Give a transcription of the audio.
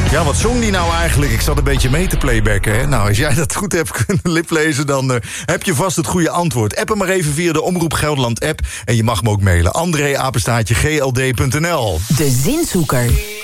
Ja, wat zong die nou eigenlijk? Ik zat een beetje mee te playbacken. Hè? Nou, als jij dat goed hebt kunnen liplezen, dan heb je vast het goede antwoord. App hem maar even via de Omroep Gelderland app. En je mag me ook mailen. André@gld.nl. De Zinzoeker.